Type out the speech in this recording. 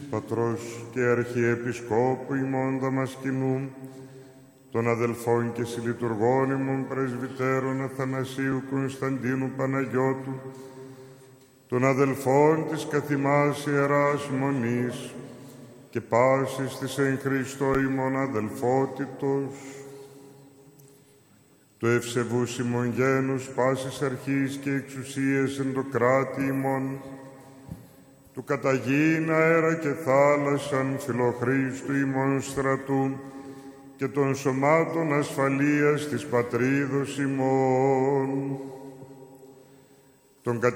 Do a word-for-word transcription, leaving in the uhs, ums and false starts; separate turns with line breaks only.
Πατρός και Αρχιεπισκόπου ημών Δαμασκηνού, των αδελφών και συλλειτουργών ημών πρεσβυτέρων Αθανασίου Κωνσταντίνου Παναγιώτου, των αδελφών της καθημάς Ιεράς Μονής και πάσης της εν Χριστώ ημών αδελφότητος, του ευσεβούς ημών γένους πάσης αρχής και εξουσίες εν το κράτη ημών, του καταγήν αέρα και θάλασσαν φιλοχρίστου ημών στρατού και των σωμάτων ασφαλείας της πατρίδος ημών, των